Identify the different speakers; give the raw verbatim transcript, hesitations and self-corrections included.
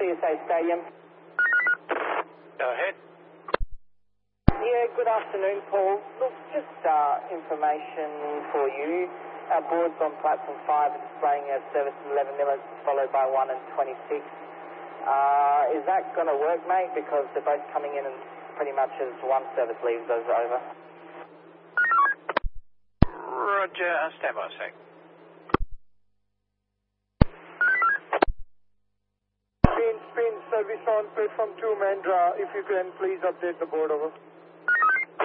Speaker 1: C S A Stadium.
Speaker 2: Go ahead.
Speaker 1: Yeah, good afternoon, Paul. Look, just uh, information for you. Our boards on platform five are displaying a service of eleven millers followed by one and twenty-six. Uh, is that going to work, mate? Because they're both coming in and pretty much as one service leaves those over.
Speaker 2: Roger, stand by a sec.
Speaker 3: Spin, spin, service on platform two, Mandra. If you can please update the board over.